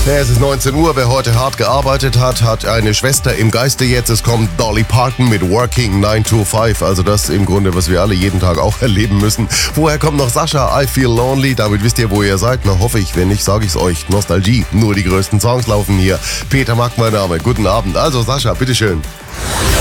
Ja, es ist 19 Uhr. Wer heute hart gearbeitet hat, hat eine Schwester im Geiste jetzt. Es kommt Dolly Parton mit Working 9 to 5. Also das im Grunde, was wir alle jeden Tag auch erleben müssen. Vorher kommt noch Sascha, I Feel Lonely. Damit wisst ihr, wo ihr seid. Na, hoffe ich. Wenn nicht, sage ich's euch. Nostalgie. Nur die größten Songs laufen hier. Peter Mack, mein Name. Guten Abend. Also Sascha, bitteschön.